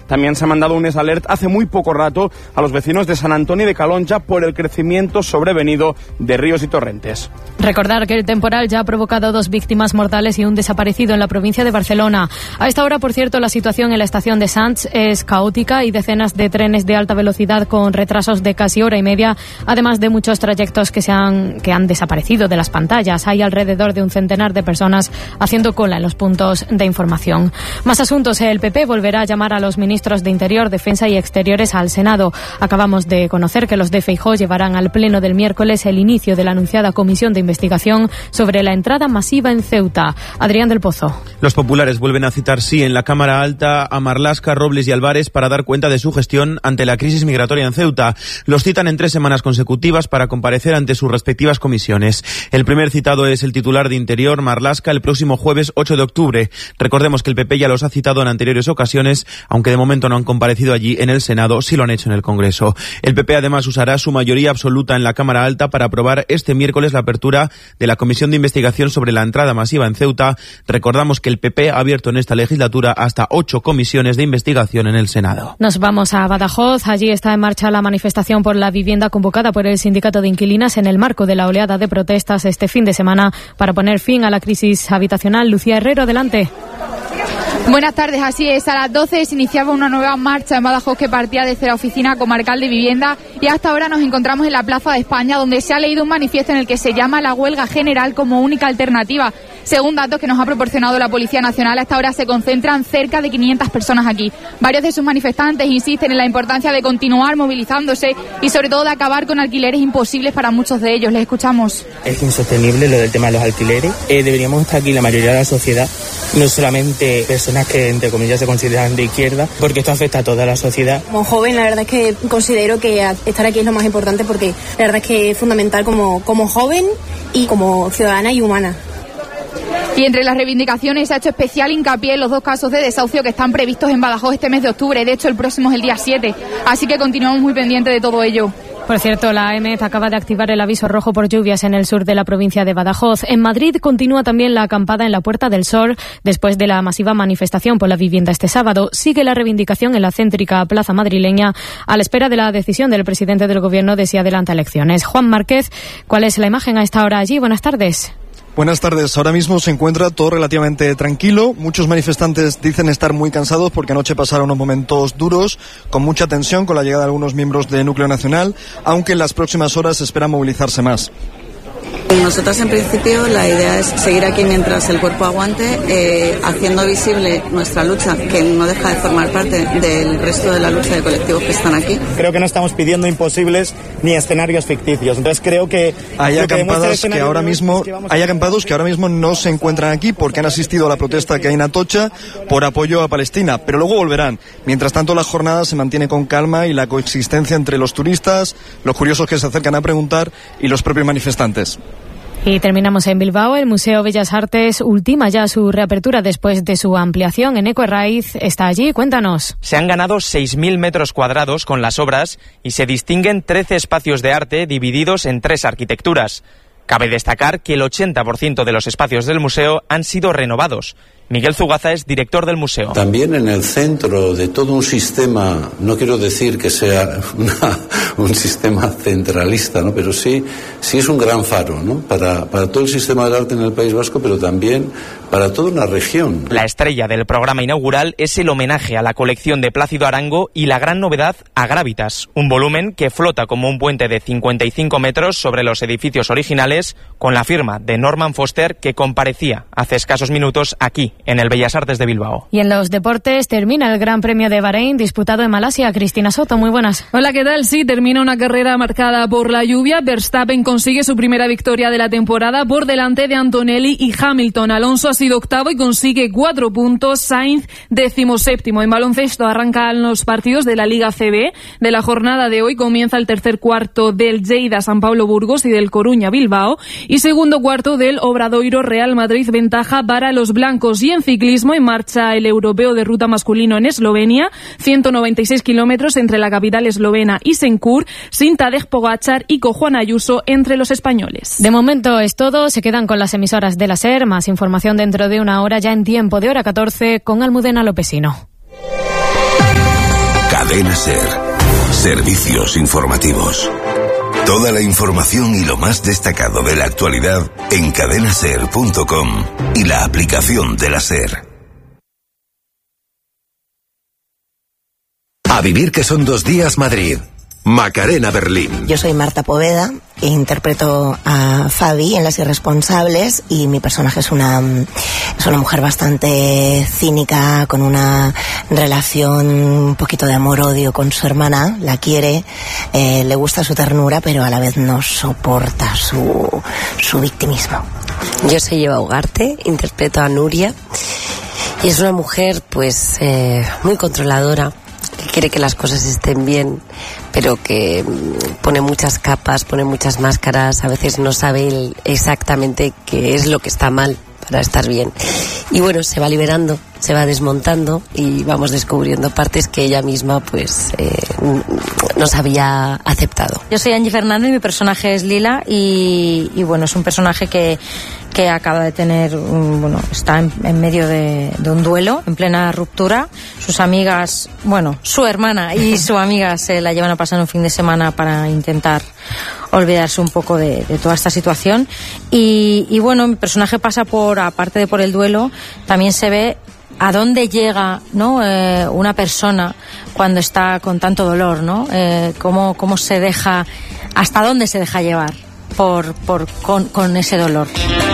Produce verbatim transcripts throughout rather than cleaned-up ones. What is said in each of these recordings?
También se ha mandado un alert hace muy poco rato a los vecinos de San Antonio y de Calonja por el crecimiento sobrevenido de ríos y torrentes. Recordar que el temporal ya ha provocado dos víctimas mortales y un desaparecido en la provincia de Barcelona. A esta hora, por cierto, la situación en la estación de Sants es caótica y decenas de trenes de alta velocidad con retrasos de casi hora y media, además de muchos trayectos que, se han, que han desaparecido de las pantallas. Hay alrededor de un centenar de personas haciendo cola en los puntos de información. Más asuntos. El P P volverá a llamar a los ministros de Interior, Defensa y Exteriores al Senado. Acabamos de conocer que los de Feijóo llevarán al pleno del miércoles el inicio de la anunciada comisión de investigación sobre la entrada masiva en Ceuta. Adrián del Pozo. Los populares vuelven a citar sí en la Cámara Alta a Marlaska, Robles y Álvarez para dar cuenta de su gestión ante la crisis migratoria en Ceuta. Los citan en tres semanas consecutivas para comparecer ante sus respectivas comisiones. El primer citado es el titular de Interior, Marlaska, el próximo jueves ocho de octubre. Recordemos que el P P ya los ha citado en anteriores ocasiones, aunque de momento no han comparecido allí en el Senado, sí lo han hecho en el Congreso. El P P además usará su mayoría absoluta en la Cámara Alta para aprobar este miércoles la apertura de la comisión de investigación sobre la entrada masiva en Ceuta. Recordamos que el P P ha abierto en esta legislatura hasta ocho comisiones de investigación en el Senado. Nos vamos a Badajoz. Allí está en marcha la manifestación por la vivienda convocada por el Sindicato de Inquilinas en el marco de la oleada de protestas este fin de semana para poner fin a la crisis habitacional. Lucía Herrero, adelante. Buenas tardes, así es. A las doce se iniciaba una nueva marcha en Badajoz que partía desde la Oficina Comarcal de Vivienda y hasta ahora nos encontramos en la Plaza de España, donde se ha leído un manifiesto en el que se llama la huelga general como única alternativa. Según datos que nos ha proporcionado la Policía Nacional, hasta ahora se concentran cerca de quinientas personas aquí. Varios de sus manifestantes insisten en la importancia de continuar movilizándose y sobre todo de acabar con alquileres imposibles para muchos de ellos. Les escuchamos. Es insostenible lo del tema de los alquileres. Eh, deberíamos estar aquí la mayoría de la sociedad, no solamente personas que entre comillas se consideran de izquierda, porque esto afecta a toda la sociedad. Como joven, la verdad es que considero que estar aquí es lo más importante, porque la verdad es que es fundamental como, como joven y como ciudadana y humana. Y entre las reivindicaciones se ha hecho especial hincapié en los dos casos de desahucio que están previstos en Badajoz este mes de octubre. De hecho, el próximo es el día siete. Así que continuamos muy pendientes de todo ello. Por cierto, la A E M E T acaba de activar el aviso rojo por lluvias en el sur de la provincia de Badajoz. En Madrid continúa también la acampada en la Puerta del Sol después de la masiva manifestación por la vivienda este sábado. Sigue la reivindicación en la céntrica plaza madrileña a la espera de la decisión del presidente del Gobierno de si adelanta elecciones. Juan Márquez, ¿cuál es la imagen a esta hora allí? Buenas tardes. Buenas tardes. Ahora mismo se encuentra todo relativamente tranquilo. Muchos manifestantes dicen estar muy cansados porque anoche pasaron unos momentos duros, con mucha tensión, con la llegada de algunos miembros de Núcleo Nacional, aunque en las próximas horas se espera movilizarse más. Nosotros en principio la idea es seguir aquí mientras el cuerpo aguante, eh, haciendo visible nuestra lucha, que no deja de formar parte del resto de la lucha de colectivos que están aquí. Creo que no estamos pidiendo imposibles ni escenarios ficticios, entonces creo que hay acampadas que, que ahora mismo es que hay acampados que ahora mismo no se encuentran aquí porque han asistido a la protesta que hay en Atocha por apoyo a Palestina, pero luego volverán. Mientras tanto, la jornada se mantiene con calma y la coexistencia entre los turistas, los curiosos que se acercan a preguntar y los propios manifestantes. Y terminamos en Bilbao. El Museo Bellas Artes ultima ya su reapertura después de su ampliación. Eneco Herraiz está allí. Cuéntanos. Se han ganado seis mil metros cuadrados con las obras y se distinguen trece espacios de arte divididos en tres arquitecturas. Cabe destacar que el ochenta por ciento de los espacios del museo han sido renovados. Miguel Zugaza es director del museo. También en el centro de todo un sistema, no quiero decir que sea una, un sistema centralista, ¿no? Pero sí, sí es un gran faro, ¿no? Para, para todo el sistema del arte en el País Vasco, pero también para toda una región. La estrella del programa inaugural es el homenaje a la colección de Plácido Arango y la gran novedad Agrávitas, un volumen que flota como un puente de cincuenta y cinco metros sobre los edificios originales, con la firma de Norman Foster, que comparecía hace escasos minutos aquí, en el Bellas Artes de Bilbao. Y en los deportes termina el Gran Premio de Bahrein disputado en Malasia. Cristina Soto, muy buenas. Hola, ¿qué tal? Sí, termina una carrera marcada por la lluvia. Verstappen consigue su primera victoria de la temporada por delante de Antonelli y Hamilton. Alonso ha sido octavo y consigue cuatro puntos. Sainz decimoséptimo. En baloncesto arrancan los partidos de la Liga C B. De la jornada de hoy comienza el tercer cuarto del Lleida San Pablo Burgos y del Coruña Bilbao. Y segundo cuarto del Obradoiro Real Madrid, ventaja para los blancos. Y en ciclismo en marcha el europeo de ruta masculino en Eslovenia, ciento noventa y seis kilómetros entre la capital eslovena y Senkur, sin Tadej Pogačar y con Juan Ayuso entre los españoles. De momento es todo, se quedan con las emisoras de la SER, más información dentro de una hora ya en tiempo de hora catorce con Almudena Lopesino. Cadena SER. Servicios informativos. Toda la información y lo más destacado de la actualidad en cadena ser punto com y la aplicación de la SER. A vivir que son dos días Madrid. Macarena Berlín. Yo soy Marta Poveda e interpreto a Fabi en Las Irresponsables, y mi personaje es una es una mujer bastante cínica, con una relación un poquito de amor-odio con su hermana. La quiere, eh, le gusta su ternura, pero a la vez no soporta su, su victimismo. Yo soy Eva Ugarte, interpreto a Nuria, y es una mujer pues eh, muy controladora, que quiere que las cosas estén bien, pero que pone muchas capas, pone muchas máscaras, a veces no sabe exactamente qué es lo que está mal para estar bien. Y bueno, se va liberando, se va desmontando y vamos descubriendo partes que ella misma pues eh, nos había aceptado. Yo soy Angie Fernández, mi personaje es Lila, y, y bueno, es un personaje que que acaba de tener, un, bueno, está en, en medio de, de un duelo, en plena ruptura. Sus amigas, bueno, su hermana y su amiga se la llevan a pasar un fin de semana para intentar olvidarse un poco de, de toda esta situación. Y, y bueno, mi personaje pasa por, aparte de por el duelo, también se ve a dónde llega, ¿no? Eh, una persona cuando está con tanto dolor, ¿no? Eh, cómo, cómo se deja, hasta dónde se deja llevar por, por con, con ese dolor.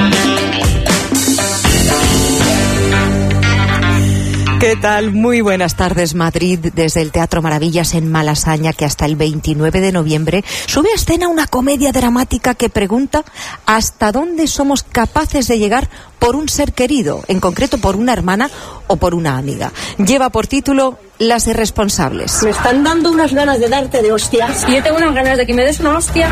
¿Qué tal? Muy buenas tardes, Madrid, desde el Teatro Maravillas en Malasaña, que hasta el veintinueve de noviembre sube a escena una comedia dramática que pregunta hasta dónde somos capaces de llegar por un ser querido, en concreto por una hermana o por una amiga. Lleva por título Las Irresponsables. Me están dando unas ganas de darte de hostias. Y yo tengo unas ganas de que me des una hostia.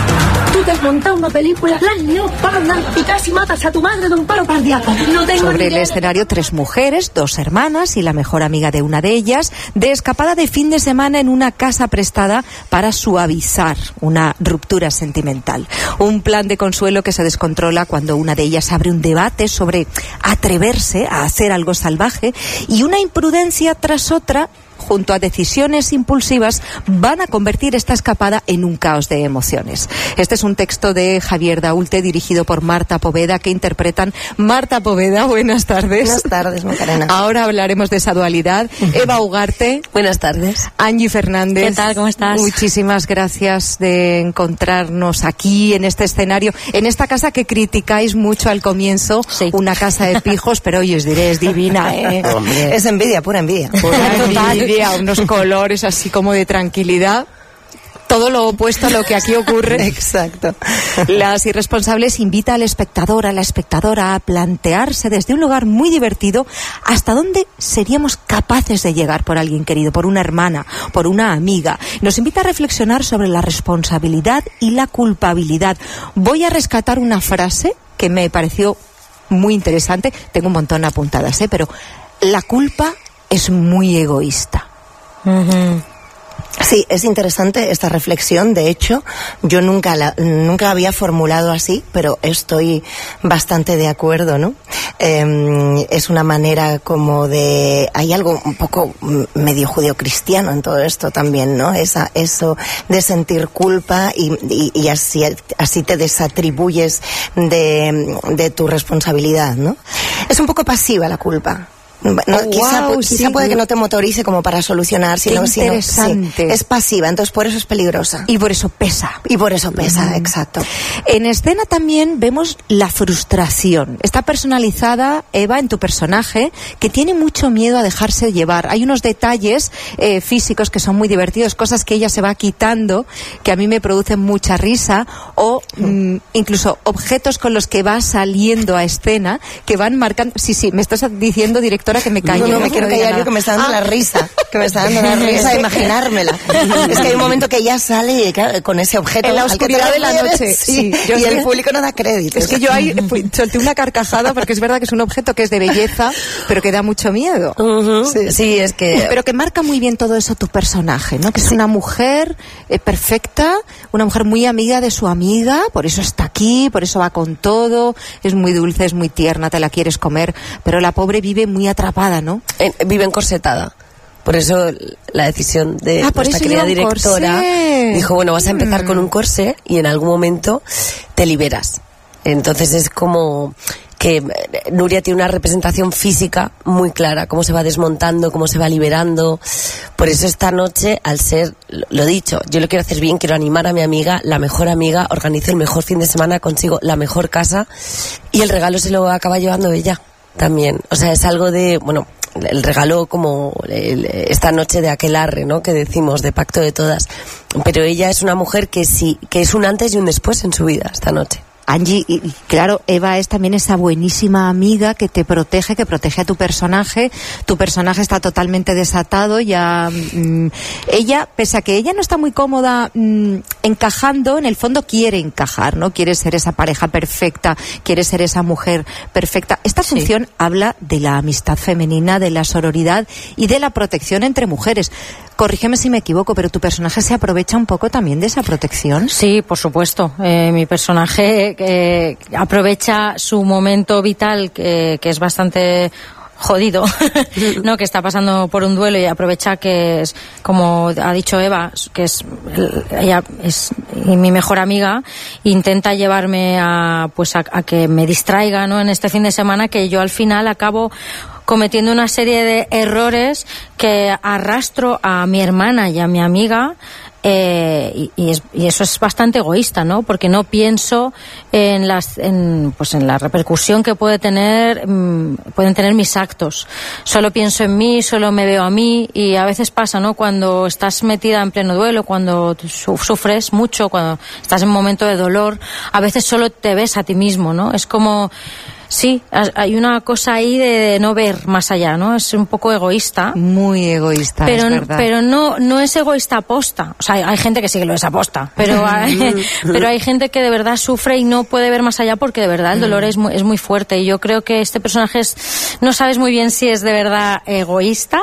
Tú te has montado una película, la leoparda, y casi matas a tu madre de un paro cardíaco. No tengo Sobre el escenario, tres mujeres, dos hermanas y la mejor amiga de una de ellas, de escapada de fin de semana en una casa prestada para suavizar una ruptura sentimental. Un plan de consuelo que se descontrola cuando una de ellas abre un debate sobre atreverse a hacer algo salvaje, y una imprudencia tras otra, junto a decisiones impulsivas, van a convertir esta escapada en un caos de emociones. Este es un texto de Javier Daulte, dirigido por Marta Poveda, que interpretan Marta Poveda. Buenas tardes. Buenas tardes, Macarena. Ahora hablaremos de esa dualidad. Eva Ugarte. Buenas tardes. Angie Fernández. ¿Qué tal? ¿Cómo estás? Muchísimas gracias de encontrarnos aquí, en este escenario, en esta casa que criticáis mucho al comienzo, sí. Una casa de pijos, pero oye, os diré, es divina, ¿eh? Es envidia, pura envidia. Pura envidia. A unos colores así como de tranquilidad, todo lo opuesto a lo que aquí ocurre. Exacto. Las Irresponsables invita al espectador, a la espectadora, a plantearse desde un lugar muy divertido hasta dónde seríamos capaces de llegar por alguien querido, por una hermana, por una amiga. Nos invita a reflexionar sobre la responsabilidad y la culpabilidad. Voy a rescatar una frase que me pareció muy interesante, tengo un montón apuntadas, ¿eh? Pero la culpa es muy egoísta. Uh-huh. Sí, es interesante esta reflexión. De hecho, yo nunca la, nunca la había formulado así, pero estoy bastante de acuerdo, ¿no? Eh, es una manera como de... Hay algo un poco medio judeocristiano en todo esto también, ¿no? Esa, eso de sentir culpa y, y, y así, así te desatribuyes de, de tu responsabilidad, ¿no? Es un poco pasiva la culpa. No, oh, quizá, wow, quizá sí. puede que no te motorice como para solucionar, sino, Qué interesante. Sino, sí, es pasiva, entonces por eso es peligrosa. Y por eso pesa. Y por eso pesa, mm. exacto. En escena también vemos la frustración. Está personalizada, Eva, en tu personaje, que tiene mucho miedo a dejarse llevar. Hay unos detalles eh, físicos que son muy divertidos, cosas que ella se va quitando, que a mí me producen mucha risa, o mm, incluso objetos con los que va saliendo a escena, que van marcando... Sí, sí, me estás diciendo, director, que me calle. No, no, me quiero callar yo, que me está dando ah. la risa, que me está dando la risa de imaginármela. Es que hay un momento que ella sale y, claro, con ese objeto. En la oscuridad de la noche. Sí, sí. Yo y el público no da crédito. Es que yo ahí solté una carcajada, porque es verdad que es un objeto que es de belleza, pero que da mucho miedo. Uh-huh. Sí, sí, es que... Pero que marca muy bien todo eso tu personaje, ¿no? Que es sí. una mujer eh, perfecta, una mujer muy amiga de su amiga, por eso está aquí, por eso va con todo, es muy dulce, es muy tierna, te la quieres comer, pero la pobre vive muy atrapada, ¿no? Eh, vive encorsetada. Por eso la decisión de ah, nuestra querida directora dijo, bueno, vas a empezar mm. con un corsé y en algún momento te liberas. Entonces es como que Nuria tiene una representación física muy clara, cómo se va desmontando, cómo se va liberando. Por eso esta noche, al ser, lo dicho, yo lo quiero hacer bien, quiero animar a mi amiga, la mejor amiga, organizo el mejor fin de semana, consigo la mejor casa y el regalo se lo acaba llevando ella también. O sea, es algo de, bueno, el regalo como el, esta noche de aquelarre, ¿no? Que decimos, de pacto de todas. Pero ella es una mujer que sí, que es un antes y un después en su vida esta noche. Angie, y claro, Eva es también esa buenísima amiga que te protege, que protege a tu personaje. Tu personaje está totalmente desatado, ya mmm, ella, pese a que ella no está muy cómoda mmm, encajando, en el fondo quiere encajar, ¿no? Quiere ser esa pareja perfecta, quiere ser esa mujer perfecta. Esta función sí. habla de la amistad femenina, de la sororidad y de la protección entre mujeres. Corrígeme si me equivoco, pero tu personaje se aprovecha un poco también de esa protección. Sí, por supuesto. Eh, mi personaje eh, aprovecha su momento vital, que, que es bastante jodido, no, que está pasando por un duelo, y aprovecha que es, como ha dicho Eva, que es ella es mi mejor amiga, intenta llevarme a pues a, a que me distraiga, ¿no? En este fin de semana, que yo al final acabo cometiendo una serie de errores que arrastro a mi hermana y a mi amiga. Eh, y, y, es, y eso es bastante egoísta, ¿no? Porque no pienso en las, en, pues en la repercusión que puede tener, mmm, pueden tener mis actos. Solo pienso en mí, solo me veo a mí, y a veces pasa, ¿no? Cuando estás metida en pleno duelo, cuando sufres mucho, cuando estás en un momento de dolor, a veces solo te ves a ti mismo, ¿no? Es como, sí, hay una cosa ahí de no ver más allá, ¿no? Es un poco egoísta. Muy egoísta, pero, es verdad. Pero no, no es egoísta aposta. O sea, hay, hay gente que sí que lo es aposta, pero hay, pero hay gente que de verdad sufre y no puede ver más allá, porque de verdad el dolor es muy, es muy fuerte. Y yo creo que este personaje es, no sabes muy bien si es de verdad egoísta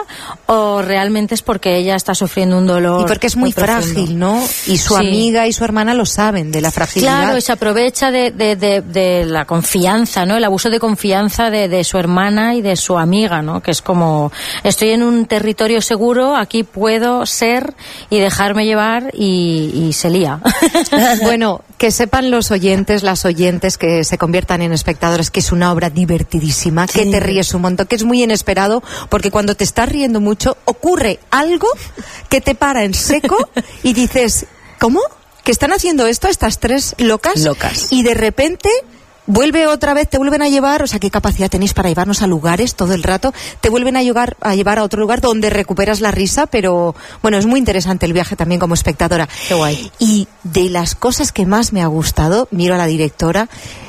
o realmente es porque ella está sufriendo un dolor. Y porque es muy, muy frágil, ¿no? Y su sí. amiga y su hermana lo saben, de la fragilidad. Claro, y se aprovecha de, de, de, de la confianza, ¿no? El abuso de confianza de, de su hermana y de su amiga, ¿no? Que es como, estoy en un territorio seguro, aquí puedo ser y dejarme llevar, y, y se lía. Bueno, que sepan los oyentes, las oyentes que se conviertan en espectadores, que es una obra divertidísima, sí. que te ríes un montón, que es muy inesperado, porque cuando te estás riendo mucho ocurre algo que te para en seco y dices, ¿cómo? ¿Que están haciendo esto estas tres locas? Locas. Y de repente vuelve otra vez, te vuelven a llevar, o sea, ¿qué capacidad tenéis para llevarnos a lugares todo el rato? Te vuelven a llevar a, llevar a otro lugar donde recuperas la risa, pero bueno, es muy interesante el viaje también como espectadora. Qué guay. Y de las cosas que más me ha gustado, miro a la directora,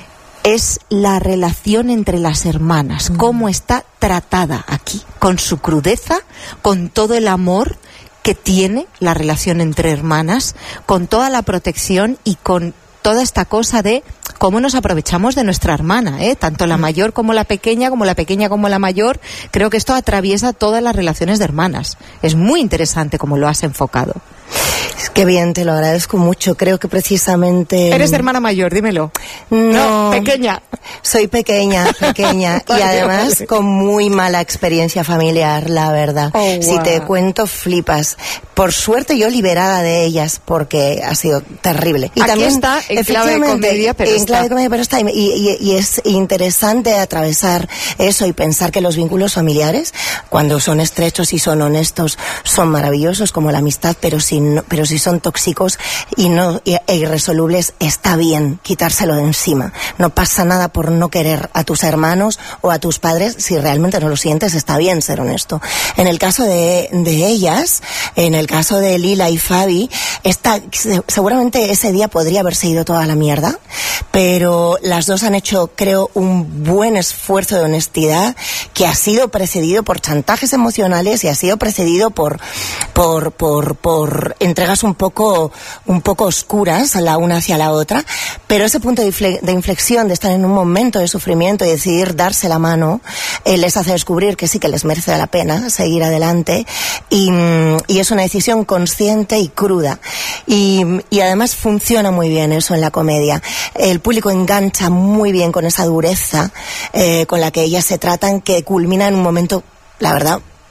es la relación entre las hermanas, mm. cómo está tratada aquí, con su crudeza, con todo el amor que tiene la relación entre hermanas, con toda la protección y con toda esta cosa de cómo nos aprovechamos de nuestra hermana, ¿eh? Tanto la mayor como la pequeña, como la pequeña como la mayor. Creo que esto atraviesa todas las relaciones de hermanas. Es muy interesante cómo lo has enfocado. Qué bien, te lo agradezco mucho. Creo que precisamente... ¿Eres hermana mayor? Dímelo. No, no pequeña. Soy pequeña, pequeña. Y además vale. con muy mala experiencia familiar, la verdad. Oh, wow. Si te cuento, flipas. Por suerte yo liberada de ellas, porque ha sido terrible. Y Aquí también está en clave de comedia, pero en está. clave de comedia, pero está. Y, y, y es interesante atravesar eso y pensar que los vínculos familiares, cuando son estrechos y son honestos, son maravillosos, como la amistad, pero si no, pero si son tóxicos y no e irresolubles, está bien quitárselo de encima. No pasa nada por no querer a tus hermanos o a tus padres. Si realmente no lo sientes, está bien ser honesto. En el caso de, de ellas, en el caso de Lila y Fabi, esta, seguramente ese día podría haberse ido toda la mierda, pero las dos han hecho, creo, un buen esfuerzo de honestidad que ha sido precedido por chantajes emocionales y ha sido precedido por por por por entregas un poco un poco oscuras la una hacia la otra, pero ese punto de inflexión de estar en un momento de sufrimiento y decidir darse la mano eh, les hace descubrir que sí que les merece la pena seguir adelante, y, y es una decisión consciente y cruda, y, y además funciona muy bien eso en la comedia. El público engancha muy bien con esa dureza eh, con la que ellas se tratan, que culmina en un momento, la verdad,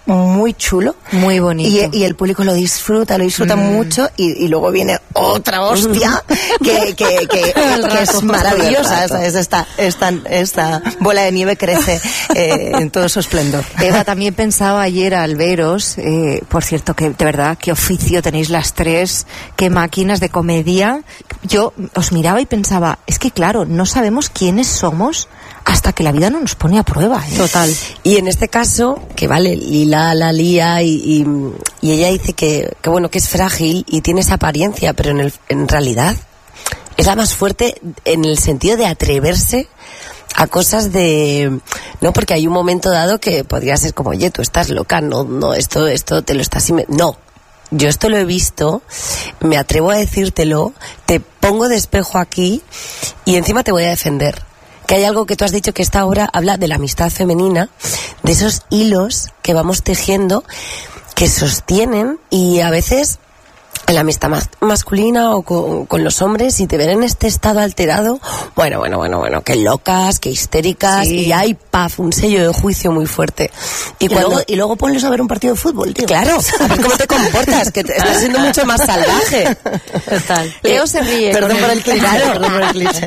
muy chulo. Muy bonito. Y, y el público lo disfruta, lo disfruta mm. mucho y, y luego viene otra hostia que, que, que, que es maravillosa. ¿Sabes? Esta, esta, esta bola de nieve crece eh, en todo su esplendor. Eva, también pensaba ayer al veros, eh, por cierto, que de verdad, qué oficio tenéis las tres, qué máquinas de comedia. Yo os miraba y pensaba, es que claro, no sabemos quiénes somos hasta que la vida no nos pone a prueba, ¿eh? Total. Y en este caso, que vale, Lila la lía y, y, y ella dice que, que bueno, que es frágil y tiene esa apariencia, pero en, el, en realidad es la más fuerte en el sentido de atreverse a cosas de, no, porque hay un momento dado que podría ser como, oye, tú estás loca, no, no, esto, esto te lo estás, no. Yo esto lo he visto, me atrevo a decírtelo, te pongo de espejo aquí y encima te voy a defender. Que hay algo que tú has dicho, que esta obra habla de la amistad femenina, de esos hilos que vamos tejiendo, que sostienen, y a veces en la amistad mas- masculina o con, con los hombres, y te ven en este estado alterado, bueno, bueno, bueno, bueno, qué locas, qué histéricas, sí. Y hay, paf, un sello de juicio muy fuerte. Y, y, cuando, luego, y luego ponles a ver un partido de fútbol, tío. Claro, a ver cómo te comportas, que te, estás siendo mucho más salvaje. Total. Leo se ríe. Perdón por el cliché. Claro, perdón por el cliché.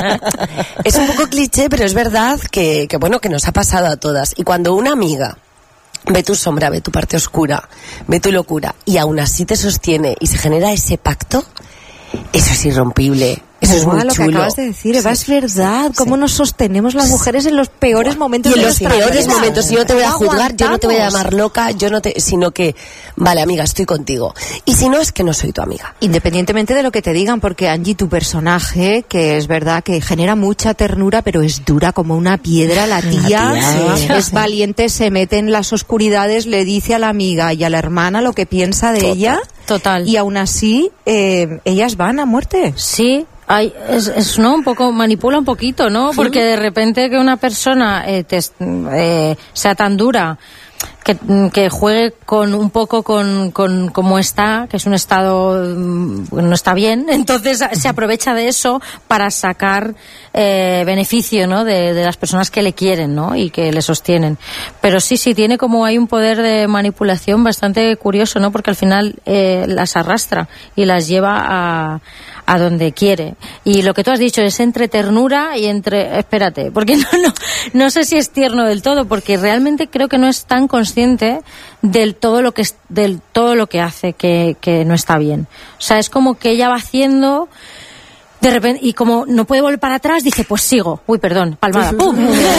Es un poco cliché, pero es verdad que, que, bueno, que nos ha pasado a todas. Y cuando una amiga ve tu sombra, ve tu parte oscura, ve tu locura, y aún así te sostiene y se genera ese pacto, eso es irrompible. Eso es muy lo chulo. Que acabas de decir, Eva, sí. Es verdad. Cómo sí. Nos sostenemos las mujeres en los peores momentos. Y en de los peores vida. momentos. Yo no te voy a juzgar, yo no te voy a llamar loca, yo no te, sino que, vale, amiga, estoy contigo. Y si no, es que no soy tu amiga. Independientemente de lo que te digan, porque Angie, tu personaje, que es verdad que genera mucha ternura, pero es dura como una piedra, la tía, tía sí. Es valiente, se mete en las oscuridades, le dice a la amiga y a la hermana lo que piensa de Total. ella. Total. Y aún así, eh, ellas van a muerte. Sí. Ay, es, es no un poco manipula un poquito, ¿no? Porque de repente que una persona eh, te, eh, sea tan dura, que, que juegue con un poco con, con cómo está, que es un estado no está bien, entonces se aprovecha de eso para sacar eh, beneficio, ¿no? De, de las personas que le quieren, ¿no? Y que le sostienen. Pero sí, sí tiene como hay un poder de manipulación bastante curioso, ¿no? Porque al final eh, las arrastra y las lleva a a donde quiere. Y lo que tú has dicho es entre ternura y entre... Espérate, porque no, no, no sé si es tierno del todo, porque realmente creo que no es tan consciente del todo lo que, es, del todo lo que hace que, que no está bien. O sea, es como que ella va haciendo... De repente, y como no puede volver para atrás, dice, pues sigo. Uy, perdón, palmada. ¡Pum!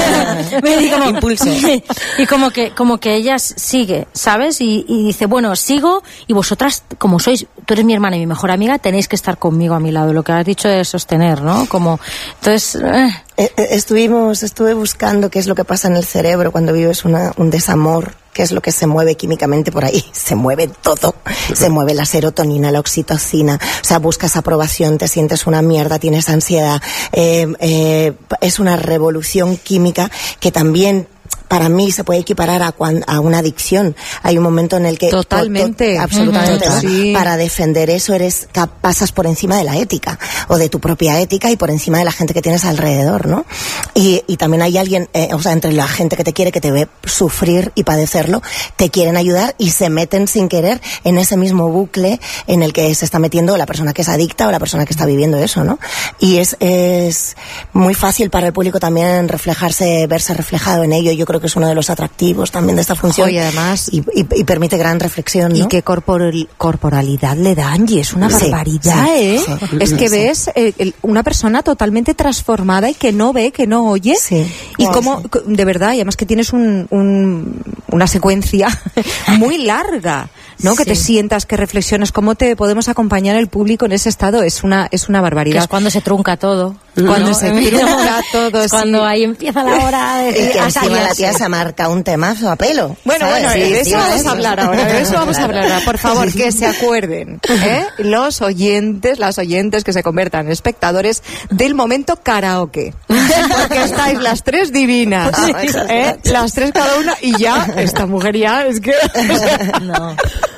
Me como, impulso. Y como que, como que ella sigue, ¿sabes? Y, y dice, bueno, sigo, y vosotras, como sois, tú eres mi hermana y mi mejor amiga, tenéis que estar conmigo a mi lado. Lo que has dicho de sostener, ¿no? Como, entonces... Eh. Estuvimos, estuve buscando qué es lo que pasa en el cerebro cuando vives una, un desamor, qué es lo que se mueve químicamente por ahí. Se mueve todo. Se mueve la serotonina, la oxitocina. O sea, buscas aprobación, te sientes una mierda, tienes ansiedad. Eh, eh, es una revolución química que también... para mí se puede equiparar a, cuan, a una adicción. Hay un momento en el que... Totalmente. To, to, absolutamente. Uh-huh, sí. Para defender eso eres pasas por encima de la ética, o de tu propia ética, y por encima de la gente que tienes alrededor, ¿no? Y, y también hay alguien, eh, o sea, entre la gente que te quiere, que te ve sufrir y padecerlo, te quieren ayudar y se meten sin querer en ese mismo bucle en el que se está metiendo la persona que es adicta o la persona que está viviendo eso, ¿no? Y es, es muy fácil para el público también reflejarse, verse reflejado en ello. Yo creo que es uno de los atractivos también de esta función. Y además y, y, y permite gran reflexión, ¿no? Y qué corpor, corporalidad le da Angie, es una sí, barbaridad, sí, ¿eh? Sí, es que sí. ves eh, el, una persona totalmente transformada y que no ve, que no oye, sí. y oh, como, sí. de verdad, y además que tienes un, un, una secuencia muy larga, ¿no? Sí. Que te sientas, que reflexionas, cómo te podemos acompañar el público en ese estado, es una, es una barbaridad. Que es cuando se trunca todo. Cuando ¿no? se trunca todo, es cuando sí. ahí empieza la hora de... Y que encima la tía se marca un temazo a pelo. Bueno, ¿sabes? bueno, sí, de eso sí, vamos sí. a hablar ahora, de eso vamos a hablar ahora. Por favor, que se acuerden, ¿eh? Los oyentes, las oyentes que se conviertan en espectadores del momento karaoke. Porque estáis las tres divinas, ¿eh? Las tres cada una, y ya, esta mujer ya es que... No.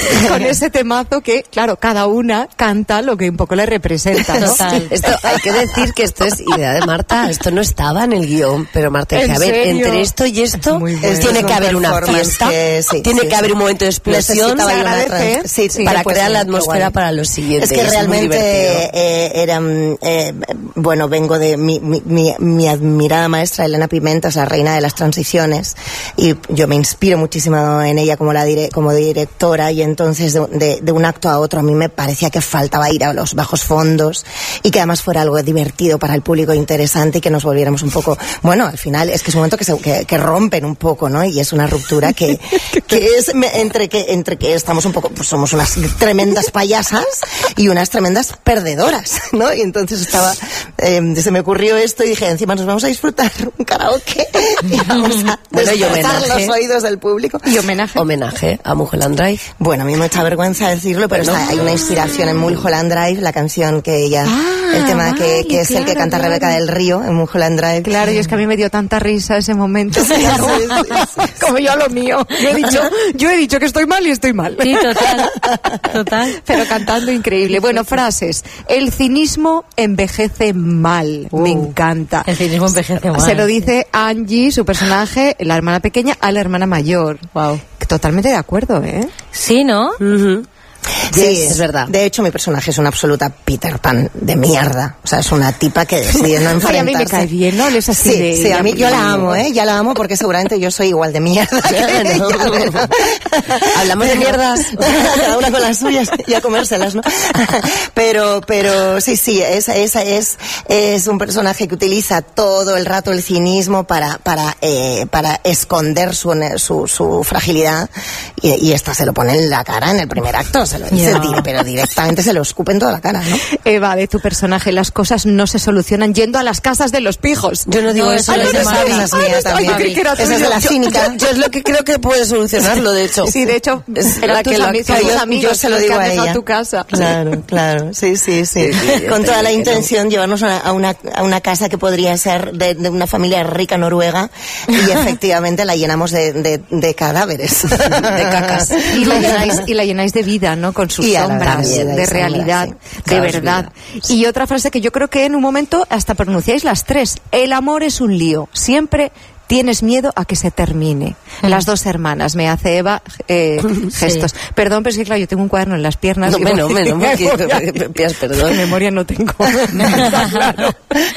con ese temazo que, claro, cada una canta lo que un poco le representa, ¿no? Total. Esto, hay que decir que esto es idea de Marta, esto no estaba en el guión, pero Marta dice, a ver, serio? entre esto y esto bueno. tiene Es que un haber una fiesta, que, sí, tiene sí, que sí. haber un momento de explosión, Necesitaba se una agradece, trans- sí, sí, para pues crear sí, la qué atmósfera guay. para lo siguiente. Es que muy realmente divertido. eh, era, eh, bueno, vengo de mi, mi, mi, mi admirada maestra Elena Pimentas, la reina de las transiciones, y yo me inspiro muchísimo en ella como la dire, como directora, y entonces de, de, de un acto a otro a mí me parecía que faltaba ir a los bajos fondos y que además fuera algo divertido para el público, interesante, y que nos volviéramos un poco, bueno, al final es que es un momento que, se, que, que rompen un poco, ¿no? Y es una ruptura que, que es entre que entre que estamos un poco, pues somos unas tremendas payasas y unas tremendas perdedoras, ¿no? Y entonces estaba, eh, se me ocurrió esto y dije, encima nos vamos a disfrutar un karaoke y vamos a Bueno, y despertar homenaje. los oídos del público. Y homenaje. Homenaje a Mulholland Drive. Bueno, a mí me echa vergüenza decirlo, pero Bueno. está, hay una inspiración en Mulholland Drive, la canción que ella, Ah, el tema que, vale, que es el que claro, canta claro. Rebeca del Río en Mulholland Drive. Claro, y es que a mí me dio tanta risa ese momento. Sí, sí, sí. Como yo a lo mío. Yo he dicho, yo he dicho que estoy mal y estoy mal. Sí, total. Total. Pero cantando increíble. Bueno, frases. El cinismo envejece mal. Me encanta. El cinismo envejece mal. Se lo dice Angie, su personaje, la hermana pequeña, a la hermana mayor. Wow. Totalmente de acuerdo, ¿eh? Sí, ¿no? Uh-huh. Sí, es, es verdad. De hecho, mi personaje es una absoluta Peter Pan de mierda. O sea, es una tipa que decide no enfrentarse. Ay, a mí me cae bien, ¿no? Es así sí, de sí, a mí yo ella. la amo, ¿eh? Ya la amo porque seguramente yo soy igual de mierda. que ella, ¿no? Hablamos de mierdas. Cada una con las suyas y a comérselas, ¿no? Pero, pero sí, sí, esa, esa es, es un personaje que utiliza todo el rato el cinismo para, para, eh, para esconder su, su, su fragilidad, y, y esta se lo pone en la cara en el primer acto, se lo dice, Ya. dire- pero directamente se lo escupe en toda la cara, ¿no? Eva, de tu personaje, las cosas no se solucionan yendo a las casas de los pijos. Yo no digo No, eso, eso es es de de Mavi. Esa es mía Ay, también. yo creí que era Esa es tuyo. de la Yo- cínica. Yo, yo es lo que creo que puede solucionarlo, de hecho. Sí, de hecho, Es eran la tus que lo ami- activa. tus Yo- amigos yo se lo los que digo han a dejado ella. tu casa. Claro, claro, sí, sí, sí. Sí, sí, yo Con te toda la diré que intención llevarnos a, a, una, a una casa que podría ser de, de una familia rica noruega, y efectivamente la llenamos de, de, de cadáveres, de cacas. Y la, llenáis, y la llenáis de vida, ¿no? Con sus Y a la sombras, vida, de y sombras, realidad, sí. de Claro, es verdad. vida. Y otra frase que yo creo que en un momento hasta pronunciáis las tres. El amor es un lío. Siempre tienes miedo a que se termine. Las dos hermanas, me hace Eva eh, gestos. Perdón, pero es que claro, yo tengo un cuaderno en las piernas. No, y menos, voy- menos, porque- memoria- porque pidas perdón. de memoria no tengo. Claro.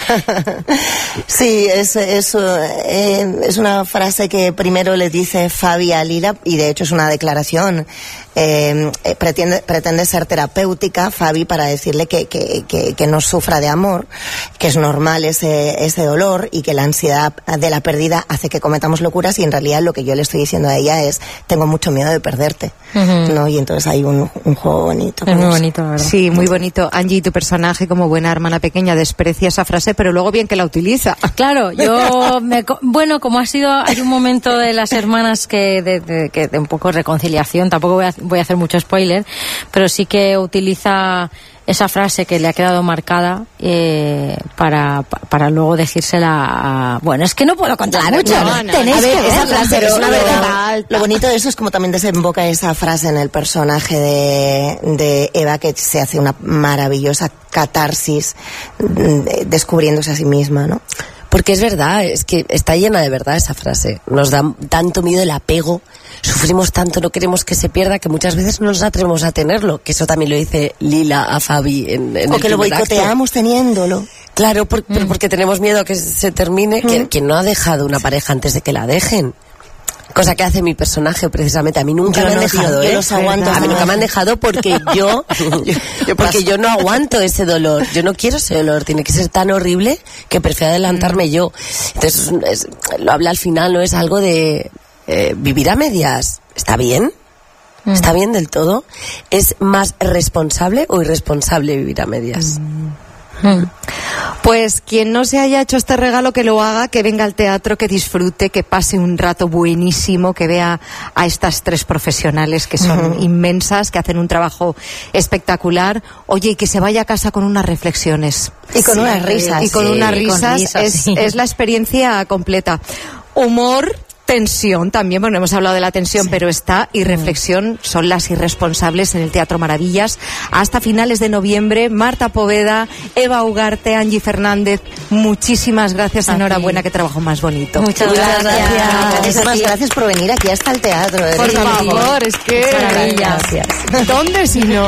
Sí, es, es, eh, es una frase que primero le dice Fabi a Lila, y de hecho es una declaración. Eh, eh, pretende, pretende ser terapéutica, Fabi, para decirle que, que, que, que no sufra de amor, que es normal ese, ese dolor, y que la ansiedad de la pérdida hace que cometamos locuras, y en realidad lo que yo le estoy diciendo a ella es, tengo mucho miedo de perderte, Ujú. ¿no? Y entonces hay un, un juego bonito. Es con muy eso. bonito, la verdad. Sí, muy bonito. Angie, tu personaje como buena hermana pequeña desprecia esa frase, pero luego bien que la utiliza. Claro, yo me, co- bueno, como ha sido, hay un momento de las hermanas que de, de, que de un poco reconciliación, tampoco voy a, voy a hacer mucho spoiler, pero sí que utiliza esa frase que le ha quedado marcada eh, para, pa- para luego decírsela a... Bueno, es que no puedo contar Claro, mucho, no, no, tenéis a ver, que esa verla. frase, Pero es la lo- verdad, lo bonito de eso es como también desemboca esa frase en el personaje de, de Eva, que se hace una maravillosa catarsis mm, descubriéndose a sí misma, ¿no? Porque es verdad, es que está llena de verdad esa frase. Nos da tanto miedo el apego, sufrimos tanto, no queremos que se pierda, que muchas veces no nos atrevemos a tenerlo. Que eso también lo dice Lila a Fabi en, en O el que lo primer acto. boicoteamos teniéndolo. Claro, por- pero porque tenemos miedo a que se termine. Que, que no ha dejado una pareja antes de que la dejen. Cosa que hace mi personaje, precisamente. A mí nunca Yo me no han los- dejado, yo ¿eh? los aguanto A mí nunca jamás. me han dejado porque yo, porque yo no aguanto ese dolor. Yo no quiero ese dolor. Tiene que ser tan horrible que prefiero adelantarme yo. Entonces, es- lo habla al final, ¿no? Es algo de eh, vivir a medias. ¿Está bien? ¿Está bien del todo? ¿Es más responsable o irresponsable vivir a medias? Pues quien no se haya hecho este regalo, que lo haga, que venga al teatro, que disfrute, que pase un rato buenísimo, que vea a estas tres profesionales que son Ujú. inmensas, que hacen un trabajo espectacular. Oye, y que se vaya a casa con unas reflexiones. Y con Sí, unas risas. Y con Sí, unas con risas. risas, es, sí. es la experiencia completa. Humor, tensión también, bueno, hemos hablado de la tensión, sí. pero está y reflexión son las irresponsables en el Teatro Maravillas hasta finales de noviembre. Marta Poveda, Eva Ugarte, Angie Fernández, muchísimas gracias, a enhorabuena, qué trabajo más bonito. Muchas, Muchas gracias. gracias. Muchísimas gracias por venir aquí hasta el teatro. Por favor, es que... Gracias. ¿Dónde si no?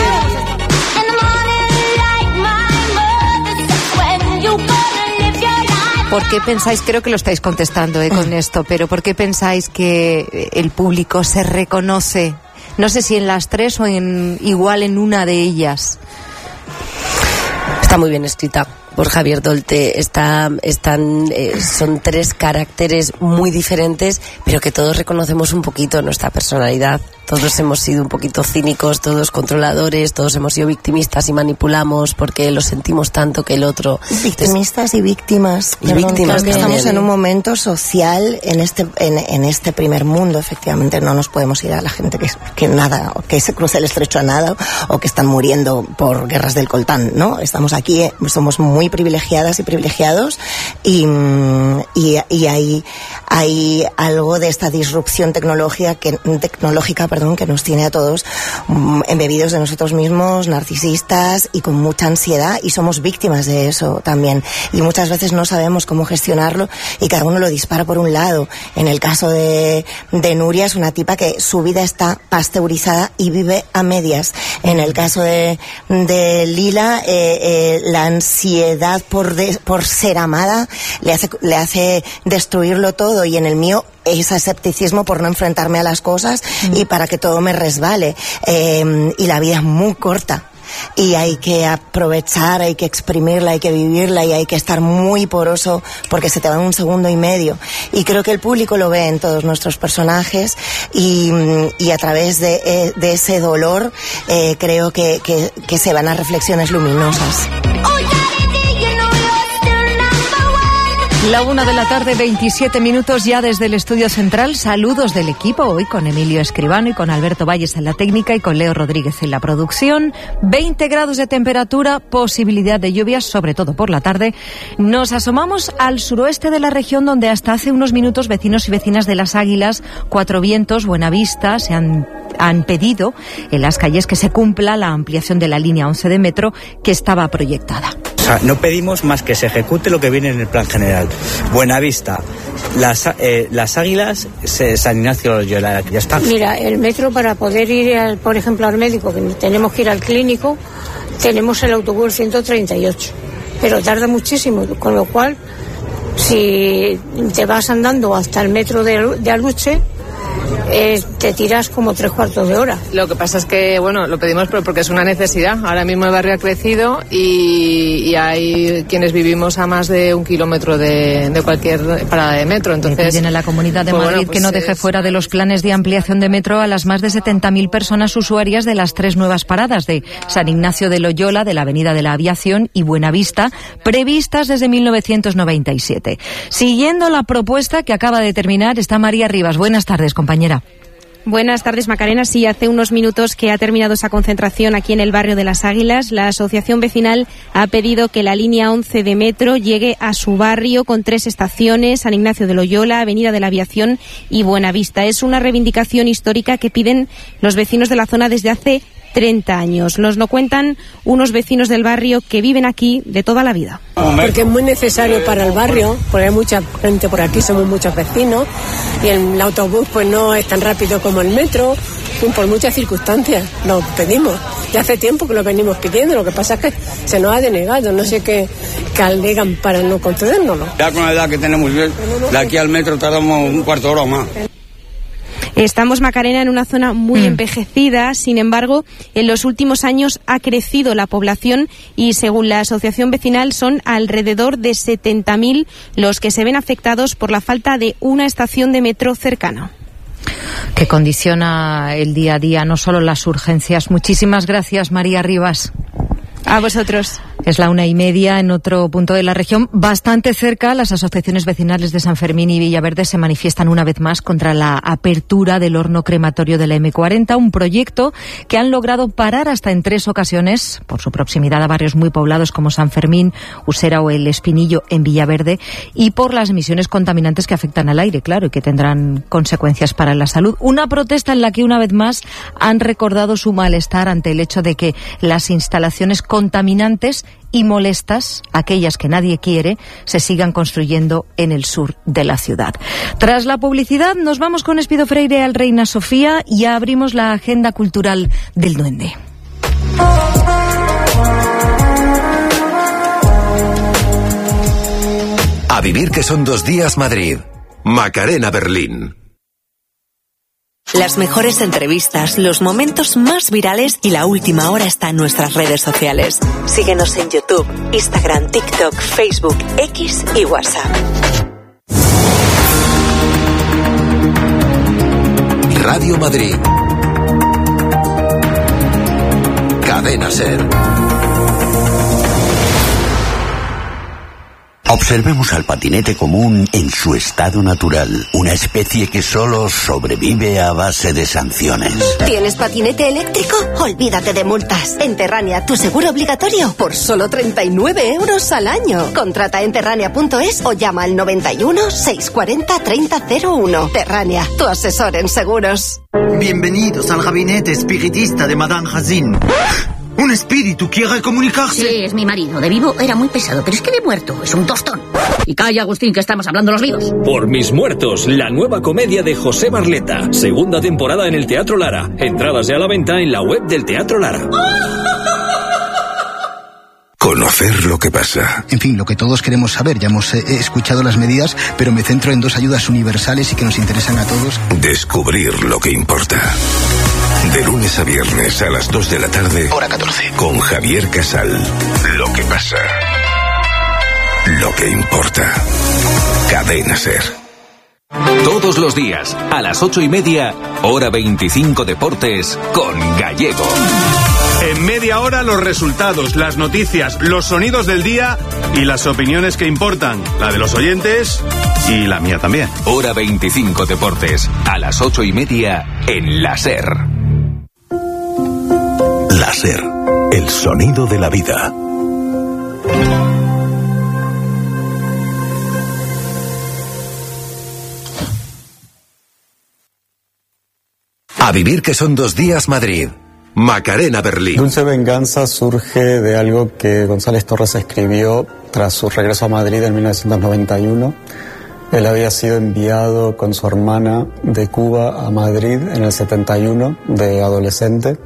¿Por qué pensáis, creo que lo estáis contestando eh, con esto, pero por qué pensáis que el público se reconoce, no sé si en las tres o en igual en una de ellas? Está muy bien escrita por Javier Dolte. Está, están, eh, son tres caracteres muy diferentes, pero que todos reconocemos un poquito nuestra personalidad. Todos hemos sido un poquito cínicos, todos controladores, todos hemos sido victimistas y manipulamos porque lo sentimos tanto que el otro... Victimistas y víctimas. Y víctimas también. Estamos también. en un momento social en este en, en este primer mundo, efectivamente. No nos podemos ir a la gente que, que nada, que se cruce el estrecho a nada o que están muriendo por guerras del coltán, ¿no? Estamos aquí, eh, somos muy privilegiadas y privilegiados y, y, y hay, hay algo de esta disrupción tecnológica que, tecnológica, perdón, que nos tiene a todos um, embebidos de nosotros mismos, narcisistas y con mucha ansiedad, y somos víctimas de eso también. Y muchas veces no sabemos cómo gestionarlo y cada uno lo dispara por un lado. En el caso de, de Nuria, es una tipa que su vida está pasteurizada y vive a medias. En el caso de, de Lila, eh, eh, la ansiedad por, de, por ser amada le hace, le hace destruirlo todo, y en el mío ese escepticismo por no enfrentarme a las cosas mm. y para que todo me resbale. Eh, y la vida es muy corta. Y hay que aprovechar, hay que exprimirla, hay que vivirla y hay que estar muy poroso porque se te va en un segundo y medio. Y creo que el público lo ve en todos nuestros personajes y, y a través de, de ese dolor eh, creo que, que, que se van a reflexiones luminosas. La una de la tarde, veintisiete minutos ya desde el estudio central. Saludos del equipo, hoy con Emilio Escribano y con Alberto Valles en la técnica y con Leo Rodríguez en la producción. veinte grados de temperatura, posibilidad de lluvias, sobre todo por la tarde. Nos asomamos al suroeste de la región, donde hasta hace unos minutos vecinos y vecinas de Las Águilas, Cuatro Vientos, Buenavista se han, han pedido en las calles que se cumpla la ampliación de la línea once de metro que estaba proyectada. O sea, no pedimos más que se ejecute lo que viene en el plan general. Buenavista, Las, eh, las Águilas, San Ignacio de Loyola, ya está. Mira, el metro, para poder ir, al, por ejemplo, al médico, que tenemos que ir al clínico, tenemos el autobús ciento treinta y ocho, pero tarda muchísimo, con lo cual, si te vas andando hasta el metro de, de Aluche, Eh, te tiras como tres cuartos de hora. Lo que pasa es que, bueno, lo pedimos porque es una necesidad. Ahora mismo el barrio ha crecido y, y hay quienes vivimos a más de un kilómetro de, de cualquier parada de metro. Entonces, tiene la Comunidad de pues Madrid bueno, pues que no deje es... fuera de los planes de ampliación de metro a las más de setenta mil personas usuarias de las tres nuevas paradas de San Ignacio de Loyola, de la Avenida de la Aviación y Buenavista, previstas desde mil novecientos noventa y siete. Siguiendo la propuesta que acaba de terminar está María Rivas. Buenas tardes, compañera. Buenas tardes, Macarena. Sí, hace unos minutos que ha terminado esa concentración aquí en el barrio de Las Águilas. La asociación vecinal ha pedido que la línea once de metro llegue a su barrio con tres estaciones: San Ignacio de Loyola, Avenida de la Aviación y Buenavista. Es una reivindicación histórica que piden los vecinos de la zona desde hace treinta años. Nos lo cuentan unos vecinos del barrio que viven aquí de toda la vida. Porque es muy necesario para el barrio, porque hay mucha gente por aquí, somos muchos vecinos, y el autobús pues no es tan rápido como el metro, por muchas circunstancias lo pedimos. Ya hace tiempo que lo venimos pidiendo, lo que pasa es que se nos ha denegado, no sé qué, qué alegan para no concedérnoslo. Ya con la edad que tenemos, de aquí al metro tardamos un cuarto de hora o más. Estamos, Macarena, en una zona muy mm. envejecida. Sin embargo, en los últimos años ha crecido la población y, según la asociación vecinal, son alrededor de setenta mil los que se ven afectados por la falta de una estación de metro cercana. Que condiciona el día a día, no solo las urgencias. Muchísimas gracias, María Rivas. A vosotros. Es la una y media en otro punto de la región. Bastante cerca, las asociaciones vecinales de San Fermín y Villaverde se manifiestan una vez más contra la apertura del horno crematorio de la eme cuarenta, un proyecto que han logrado parar hasta en tres ocasiones por su proximidad a barrios muy poblados como San Fermín, Usera o El Espinillo en Villaverde, y por las emisiones contaminantes que afectan al aire, claro, y que tendrán consecuencias para la salud. Una protesta en la que una vez más han recordado su malestar ante el hecho de que las instalaciones contaminantes y molestas, aquellas que nadie quiere, se sigan construyendo en el sur de la ciudad. Tras la publicidad, nos vamos con Espido Freire al Reina Sofía y abrimos la agenda cultural del Duende. A vivir que son dos días Madrid. Macarena Berlín. Las mejores entrevistas, los momentos más virales y la última hora está en nuestras redes sociales. Síguenos en YouTube, Instagram, TikTok, Facebook, X y WhatsApp. Radio Madrid. Cadena SER. Observemos al patinete común en su estado natural, una especie que solo sobrevive a base de sanciones. ¿Tienes patinete eléctrico? Olvídate de multas. En Terrania, tu seguro obligatorio por solo treinta y nueve euros al año. Contrata en terrania punto es o llama al noventa y uno, seiscientos cuarenta, treinta cero uno. Terrania, tu asesor en seguros. Bienvenidos al gabinete espiritista de Madame Hazin. ¿Un espíritu quiere comunicarse? Sí, es mi marido. De vivo era muy pesado, pero es que de muerto es un tostón. Y calla, Agustín, que estamos hablando los vivos. Por mis muertos, la nueva comedia de José Barleta. Segunda temporada en el Teatro Lara. Entradas ya a la venta en la web del Teatro Lara. Conocer lo que pasa. En fin, lo que todos queremos saber. Ya hemos eh, escuchado las medidas, pero me centro en dos ayudas universales y que nos interesan a todos. Descubrir lo que importa. De lunes a viernes a las dos de la tarde. Hora catorce. Con Javier Casal. Lo que pasa. Lo que importa. Cadena SER. Todos los días, a las ocho y media, hora veinticinco Deportes, con Gallego. En media hora los resultados, las noticias, los sonidos del día y las opiniones que importan. La de los oyentes y la mía también. Hora veinticinco Deportes, a las ocho y media, en la SER. La SER, el sonido de la vida. A vivir que son dos días Madrid. Macarena Berlín. Dulce Venganza surge de algo que González Torres escribió tras su regreso a Madrid en mil novecientos noventa y uno. Él había sido enviado con su hermana de Cuba a Madrid en el setenta y uno, de adolescente,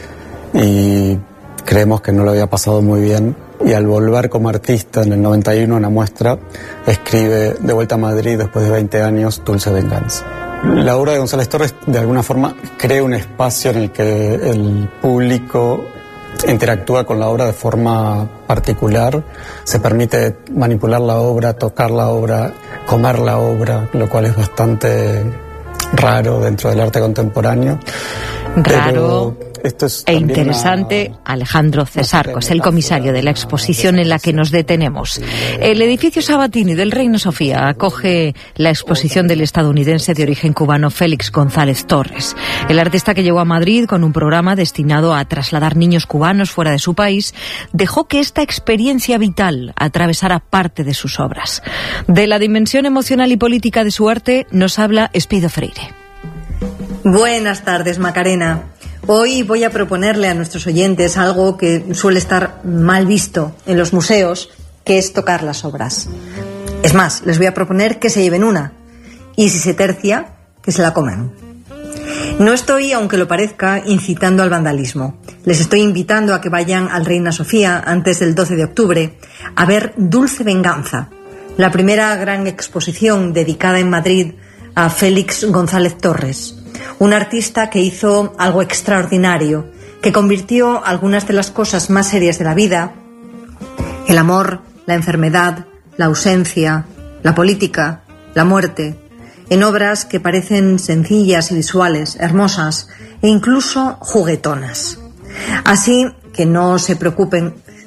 y creemos que no lo había pasado muy bien. Y al volver como artista en el noventa y uno, en la muestra, escribe de vuelta a Madrid después de veinte años, Dulce Venganza. La obra de González Torres, de alguna forma, crea un espacio en el que el público interactúa con la obra de forma particular, se permite manipular la obra, tocar la obra, comer la obra, lo cual es bastante raro dentro del arte contemporáneo. Raro esto es e interesante. Una... Alejandro Cesarco es el comisario de la exposición en la que nos detenemos. El edificio Sabatini del Reina Sofía acoge la exposición del estadounidense de origen cubano Félix González Torres. El artista, que llegó a Madrid con un programa destinado a trasladar niños cubanos fuera de su país, dejó que esta experiencia vital atravesara parte de sus obras. De la dimensión emocional y política de su arte nos habla Espido Freire. Buenas tardes, Macarena. Hoy voy a proponerle a nuestros oyentes algo que suele estar mal visto en los museos, que es tocar las obras. Es más, les voy a proponer que se lleven una, y si se tercia, que se la coman. No estoy, aunque lo parezca, incitando al vandalismo. Les estoy invitando a que vayan al Reina Sofía antes del doce de octubre a ver Dulce Venganza, la primera gran exposición dedicada en Madrid a Félix González Torres, un artista que hizo algo extraordinario, que convirtió algunas de las cosas más serias de la vida, el amor, la enfermedad, la ausencia, la política, la muerte, en obras que parecen sencillas y visuales, hermosas e incluso juguetonas. Así que no se preocupen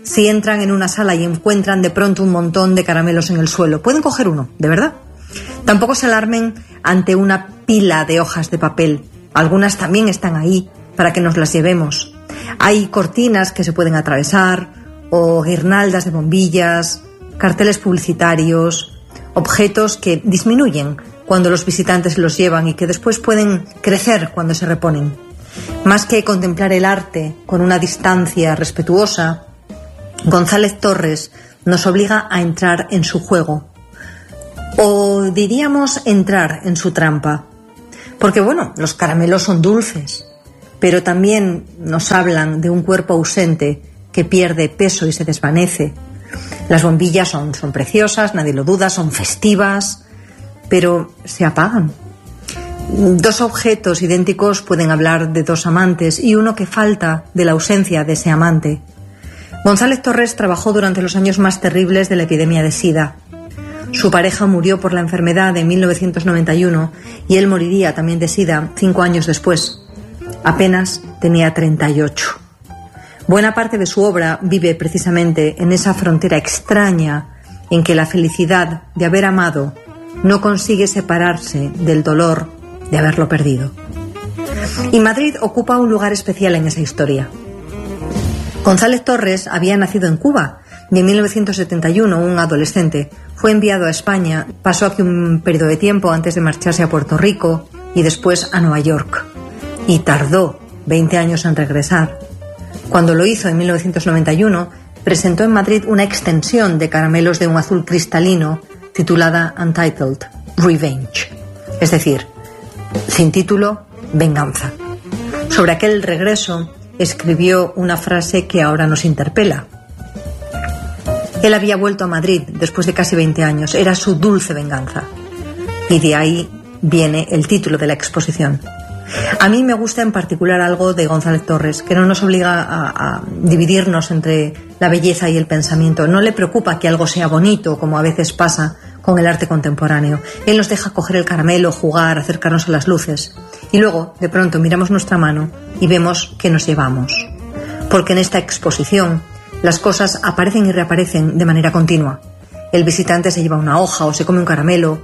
si entran en una sala y encuentran de pronto un montón de caramelos en el suelo. Pueden coger uno, de verdad. Tampoco se alarmen ante una pila de hojas de papel. Algunas también están ahí para que nos las llevemos. Hay cortinas que se pueden atravesar, o guirnaldas de bombillas, carteles publicitarios, objetos que disminuyen cuando los visitantes los llevan y que después pueden crecer cuando se reponen. Más que contemplar el arte con una distancia respetuosa, González Torres nos obliga a entrar en su juego, o diríamos entrar en su trampa, porque bueno, los caramelos son dulces, pero también nos hablan de un cuerpo ausente que pierde peso y se desvanece. Las bombillas son, son preciosas, nadie lo duda, son festivas, pero se apagan. Dos objetos idénticos pueden hablar de dos amantes y uno que falta de la ausencia de ese amante. González Torres trabajó durante los años más terribles de la epidemia de SIDA. Su pareja murió por la enfermedad en mil novecientos noventa y uno y él moriría también de SIDA cinco años después. Apenas tenía treinta y ocho. Buena parte de su obra vive precisamente en esa frontera extraña en que la felicidad de haber amado no consigue separarse del dolor de haberlo perdido. Y Madrid ocupa un lugar especial en esa historia. González Torres había nacido en Cuba y en mil novecientos setenta y uno, un adolescente, fue enviado a España, pasó aquí un periodo de tiempo antes de marcharse a Puerto Rico y después a Nueva York. Y tardó veinte años en regresar. Cuando lo hizo en mil novecientos noventa y uno, presentó en Madrid una extensión de caramelos de un azul cristalino titulada Untitled Revenge, es decir, sin título, venganza. Sobre aquel regreso escribió una frase que ahora nos interpela. Él había vuelto a Madrid después de casi veinte años, era su dulce venganza. Y de ahí viene el título de la exposición. A mí me gusta en particular algo de González Torres, que no nos obliga a, a dividirnos entre la belleza y el pensamiento. No le preocupa que algo sea bonito, como a veces pasa con el arte contemporáneo. Él nos deja coger el caramelo, jugar, acercarnos a las luces. Y luego, de pronto, miramos nuestra mano y vemos que nos llevamos. Porque en esta exposición las cosas aparecen y reaparecen de manera continua. El visitante se lleva una hoja o se come un caramelo.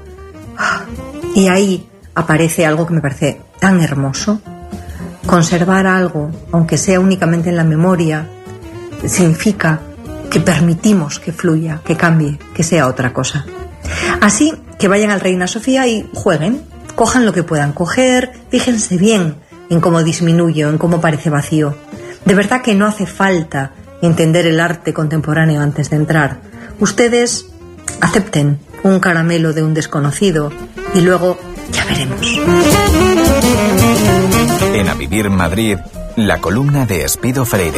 Y ahí aparece algo que me parece tan hermoso. Conservar algo, aunque sea únicamente en la memoria, significa que permitimos que fluya, que cambie, que sea otra cosa. Así que vayan al Reina Sofía y jueguen, cojan lo que puedan coger, fíjense bien en cómo disminuye, en cómo parece vacío. De verdad que no hace falta entender el arte contemporáneo antes de entrar. Ustedes acepten un caramelo de un desconocido y luego ya veremos. En A Vivir Madrid, la columna de Espido Freire.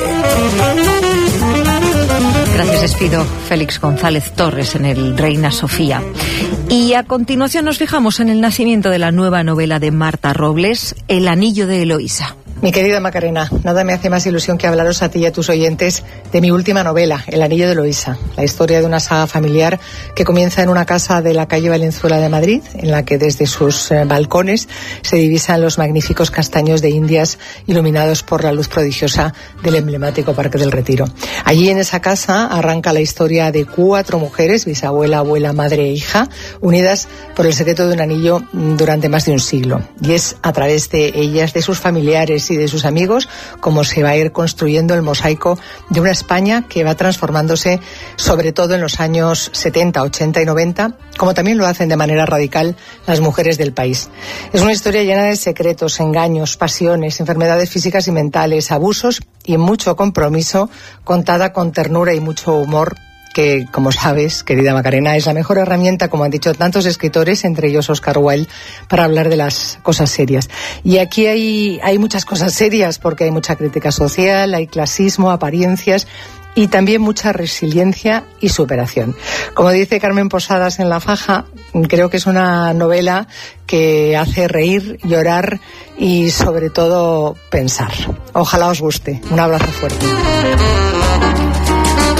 Gracias, Espido. Félix González Torres en el Reina Sofía. Y a continuación nos fijamos en el nacimiento de la nueva novela de Marta Robles, El anillo de Eloísa. Mi querida Macarena, nada me hace más ilusión que hablaros a ti y a tus oyentes de mi última novela, El anillo de Eloísa, la historia de una saga familiar que comienza en una casa de la calle Valenzuela de Madrid, en la que desde sus eh, balcones se divisan los magníficos castaños de Indias iluminados por la luz prodigiosa del emblemático Parque del Retiro. Allí en esa casa arranca la historia de cuatro mujeres, bisabuela, abuela, madre e hija, unidas por el secreto de un anillo durante más de un siglo. Y es a través de ellas, de sus familiares y de sus amigos, como se va a ir construyendo el mosaico de una España que va transformándose, sobre todo en los años setenta, ochenta y noventa, como también lo hacen de manera radical las mujeres del país. Es una historia llena de secretos, engaños, pasiones, enfermedades físicas y mentales, abusos y mucho compromiso, contada con ternura y mucho humor, que, como sabes, querida Macarena, es la mejor herramienta, como han dicho tantos escritores, entre ellos Oscar Wilde, para hablar de las cosas serias. Y aquí hay, hay muchas cosas serias, porque hay mucha crítica social, hay clasismo, apariencias y también mucha resiliencia y superación. Como dice Carmen Posadas en La Faja, creo que es una novela que hace reír, llorar y, sobre todo, pensar. Ojalá os guste. Un abrazo fuerte.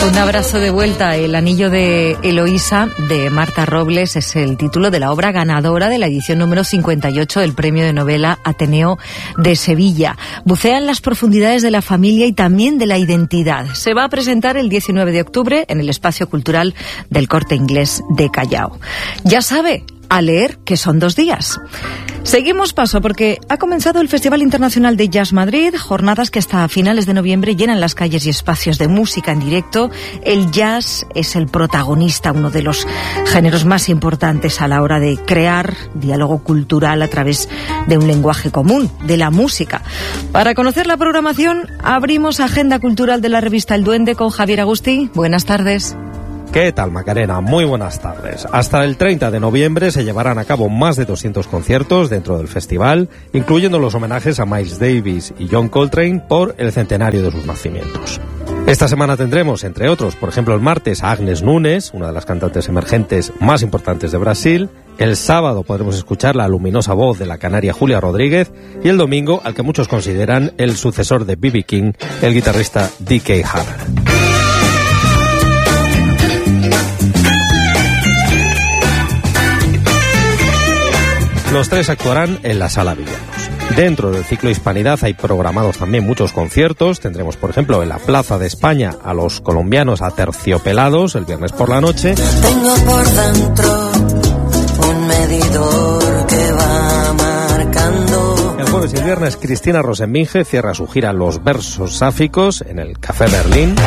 Un abrazo de vuelta. El anillo de Eloísa, de Marta Robles, es el título de la obra ganadora de la edición número cincuenta y ocho del Premio de Novela Ateneo de Sevilla. Bucea en las profundidades de la familia y también de la identidad. Se va a presentar el diecinueve de octubre en el Espacio Cultural del Corte Inglés de Callao. Ya sabe, a leer, que son dos días. Seguimos paso porque ha comenzado el Festival Internacional de Jazz Madrid, jornadas que hasta finales de noviembre llenan las calles y espacios de música en directo. El jazz es el protagonista, uno de los géneros más importantes a la hora de crear diálogo cultural a través de un lenguaje común, de la música. Para conocer la programación, abrimos Agenda Cultural de la revista El Duende con Javier Agustí. Buenas tardes. ¿Qué tal, Macarena? Muy buenas tardes. Hasta el treinta de noviembre se llevarán a cabo más de doscientos conciertos dentro del festival, incluyendo los homenajes a Miles Davis y John Coltrane por el centenario de sus nacimientos. Esta semana tendremos, entre otros, por ejemplo, el martes a Agnes Nunes, una de las cantantes emergentes más importantes de Brasil. El sábado podremos escuchar la luminosa voz de la canaria Julia Rodríguez. Y el domingo, al que muchos consideran el sucesor de B B King, el guitarrista D K Haver. Los tres actuarán en la Sala Villanos. Dentro del ciclo Hispanidad hay programados también muchos conciertos. Tendremos, por ejemplo, en la Plaza de España a los colombianos Aterciopelados el viernes por la noche. Tengo por dentro un medidor que va marcando. El jueves y el viernes Cristina Rosenvinge cierra su gira Los Versos Sáficos en el Café Berlín.